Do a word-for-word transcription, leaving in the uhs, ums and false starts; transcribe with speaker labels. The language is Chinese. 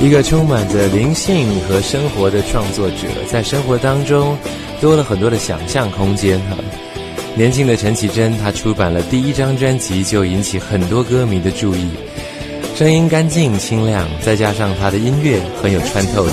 Speaker 1: 一个充满着灵性和生活的创作者，在生活当中多了很多的想象空间哈。年轻的陈绮贞，她出版了第一张专辑就引起很多歌迷的注意，声音干净清亮，再加上她的音乐很有穿透